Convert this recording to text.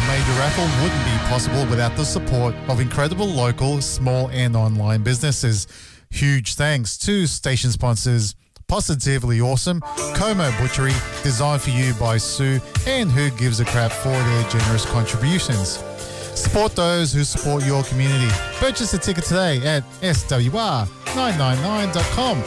major raffle wouldn't be possible without the support of incredible local, small and online businesses. Huge thanks to station sponsors Positively Awesome, Como Butchery, designed for you by Sue, and Who Gives a Crap for their generous contributions. Support those who support your community. Purchase a ticket today at swr999.com.